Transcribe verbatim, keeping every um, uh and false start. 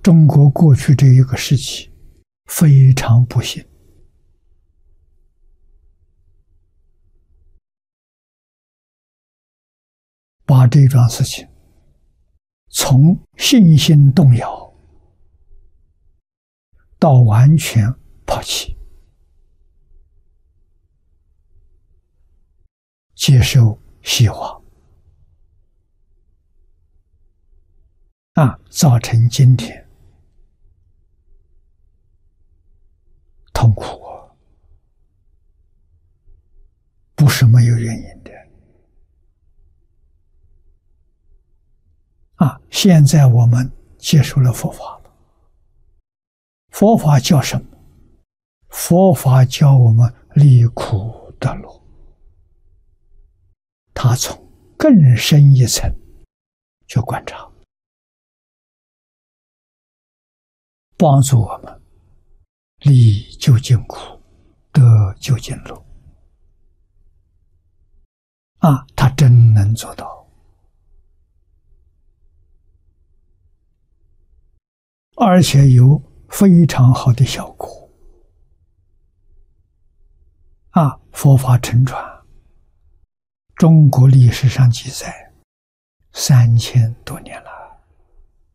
中国过去这一个时期非常不幸，把这桩事情从信心动摇到完全抛弃，接受西化，啊，造成今天痛苦啊，不是没有原因的。啊，现在我们接受了佛法了，佛法叫什么？佛法教我们离苦得乐，他从更深一层去观察，帮助我们离究竟苦，得究竟乐。啊，他真能做到。而且有非常好的效果。啊，佛法乘传，中国历史上记载三千多年了。